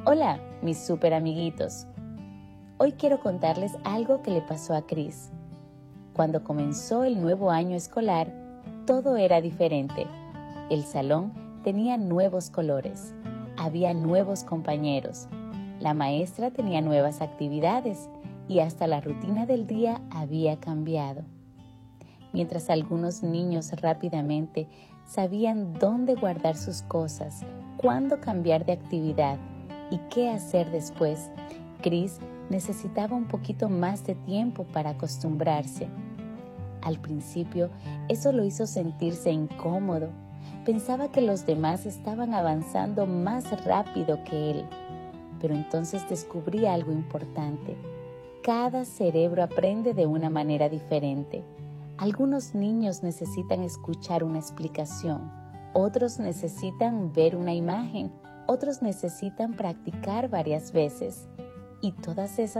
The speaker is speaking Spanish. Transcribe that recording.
Hola, mis super amiguitos. Hoy quiero contarles algo que le pasó a Chris. Cuando comenzó el nuevo año escolar, todo era diferente. El salón tenía nuevos colores, había nuevos compañeros, la maestra tenía nuevas actividades y hasta la rutina del día había cambiado. Mientras algunos niños rápidamente sabían dónde guardar sus cosas, cuándo cambiar de actividad y qué hacer después, Chris necesitaba un poquito más de tiempo para acostumbrarse. Al principio, eso lo hizo sentirse incómodo. Pensaba que los demás estaban avanzando más rápido que él. Pero entonces descubrí algo importante. Cada cerebro aprende de una manera diferente. Algunos niños necesitan escuchar una explicación, otros necesitan ver una imagen, otros necesitan practicar varias veces. Y todas esas